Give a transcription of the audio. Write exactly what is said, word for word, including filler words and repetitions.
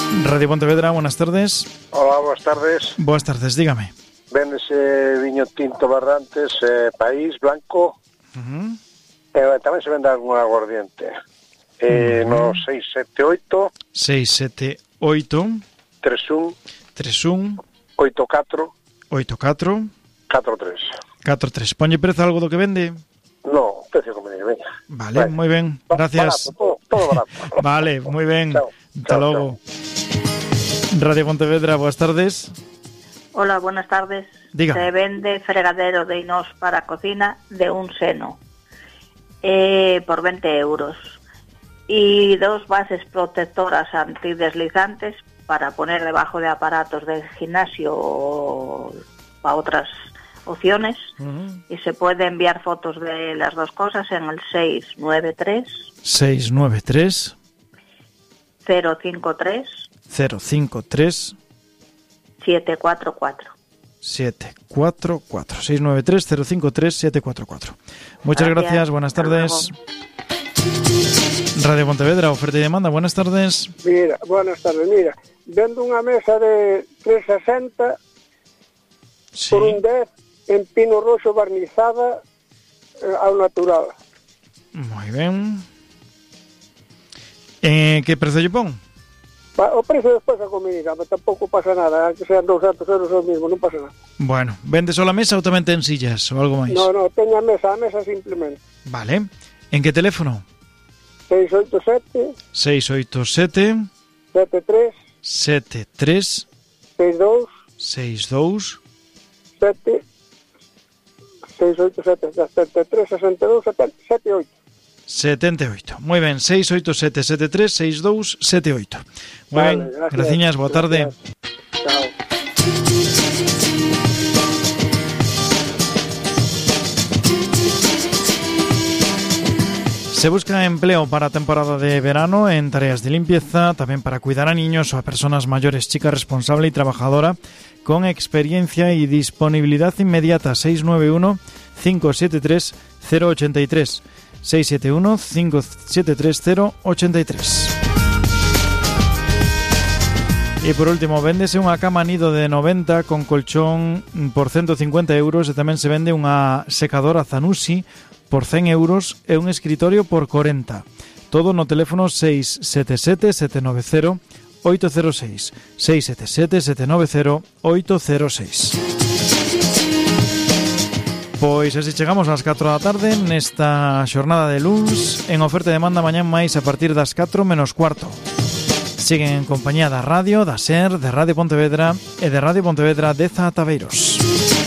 Radio Pontevedra, buenas tardes. Hola, buenas tardes. Buenas tardes, dígame. Véndese viño tinto Barrantes, eh, País, Blanco. Uh-huh. Eh, tamén se vende algún aguardiente. Eh, uh-huh. No seis sete oito seis sete oito tres un tres un oito catro oito catro catro tres. catro tres. Ponlle prezo algo do que vende? No, precio conveniente, veña. Vale, bueno, moi ben, gracias. Barato, todo, todo barato. Vale, moi ben. Chao. Hasta Chao, logo. Chao. Radio Pontevedra, boas tardes. Hola, buenas tardes. Diga. Se vende fregadero de Inós para cocina de un seno eh, por veinte euros y dos bases protectoras antideslizantes para poner debajo de aparatos del gimnasio o para otras opciones. Uh-huh. Y se puede enviar fotos de las dos cosas en el seis nueve tres seis nueve tres cero cinco tres cero cinco tres siete cuatro cuatro siete cuatro cuatro seis nueve tres cero cinco tres siete cuatro cuatro. Muchas gracias, gracias. Buenas tardes. Radio Pontevedra, oferta y demanda, buenas tardes. Mira, buenas tardes, mira, vendo unha mesa de trescientos sesenta sí. Por un dez en pino roxo barnizada eh, ao natural. Moi ben. Eh, que prezo lle pon? O precio despois a comida, pero tampouco pasa nada, que sean doscientos euros o mismo, non pasa nada. Bueno, vende só a mesa ou tamén ten sillas ou algo máis? No, no, teña a mesa, a mesa simplemente. Vale. En que teléfono? seis oito sete seis oito sete sete tres sete tres seis dous seis dous sete seis oito sete sete tres sesenta e dous sete oito setenta e oito. Moi ben, seis oito sete sete tres seis dous sete oito. Moi ben, vale, graciñas, boa tarde. Chao. Se busca empleo para temporada de verano en tareas de limpieza, también para cuidar a niños o a personas mayores, chica responsable y trabajadora con experiencia y disponibilidad inmediata. Seis nueve uno cinco siete tres cero ocho tres seis siete uno cinco siete tres cero ocho tres. Y por último, véndese unha cama nido de noventa con colchón por ciento cincuenta euros e tamén se vende unha secadora Zanussi por cen euros e un escritorio por cuarenta. Todo no teléfono seis sete sete sete nove cero oito cero seis. seis sete sete sete nove cero oito cero seis. Pois así chegamos ás catro da tarde nesta xornada de luns en oferta e demanda mañán máis a partir das catro menos cuarto. Siguen en compañía da radio, da SER, de Radio Pontevedra e de Radio Pontevedra de Zataveiros.